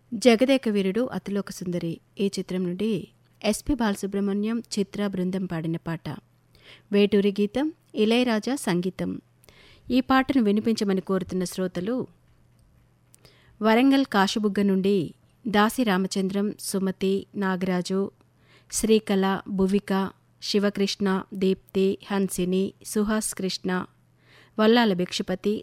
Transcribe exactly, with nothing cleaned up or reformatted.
జగదేక వీరుడు అతిలోక సుందరి ఈ చిత్రం నుండి ఎస్పి బాలసుబ్రహ్మణ్యం చిత్ర బృందం పాడిన పాట. వేటూరి గీతం, ఇళయరాజా సంగీతం. ఈ పాటను వినిపించమని కోరుతున్న శ్రోతలు వరంగల్ కాశుబుగ్గ నుండి దాసి రామచంద్రం, సుమతి, నాగరాజు, శ్రీకళ, భువిక, శివకృష్ణ, దీప్తి, హన్సిని, సుహాస్ కృష్ణ, వల్లాల భిక్షపతి,